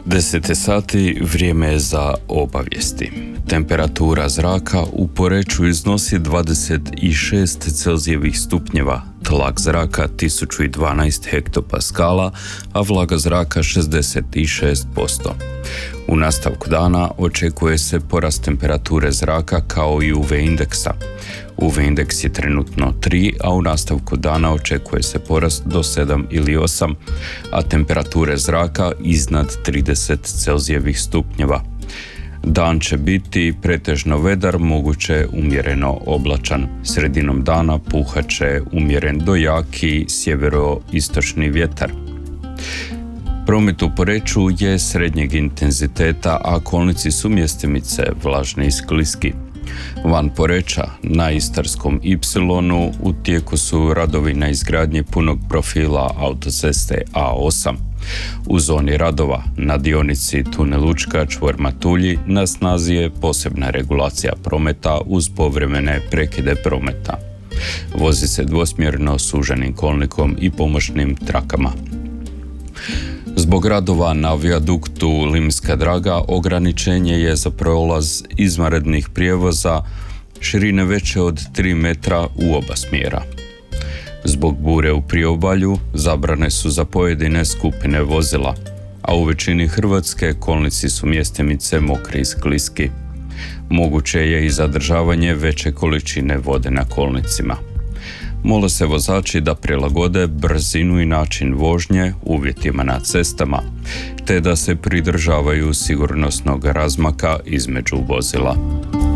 10 sati, vrijeme je za obavijesti. Temperatura zraka u Poreču iznosi 26 Celzijevih stupnjeva, tlak zraka 1012 hektopaskala, a vlaga zraka 66%. U nastavku dana očekuje se porast temperature zraka kao i UV indeksa. UV indeks je trenutno 3, a u nastavku dana očekuje se porast do 7 ili 8, a temperature zraka iznad 30 Celzijevih stupnjeva. Dan će biti pretežno vedar, moguće umjereno oblačan. Sredinom dana puhat će umjeren do jaki sjeveroistočni vjetar. Promet u Poreču je srednjeg intenziteta, a kolnici su mjestimice vlažni i skliski. Van Poreča, na Istarskom Y, u tijeku su radovi na izgradnji punog profila autoceste A8. U zoni radova na dionici tunel Učka čvor Matulji na snazi je posebna regulacija prometa uz povremene prekide prometa. Vozi se dvosmjerno suženim kolnikom i pomoćnim trakama. Zbog radova na vijaduktu Limska Draga ograničenje je za prolaz izvanrednih prijevoza širine veće od 3 metra u oba smjera. Zbog bure u priobalju zabrane su za pojedine skupine vozila, a u većini Hrvatske kolnici su mjestimice mokri i skliski. Moguće je i zadržavanje veće količine vode na kolnicima. Mole se vozači da prilagode brzinu i način vožnje uvjetima na cestama, te da se pridržavaju sigurnosnog razmaka između vozila.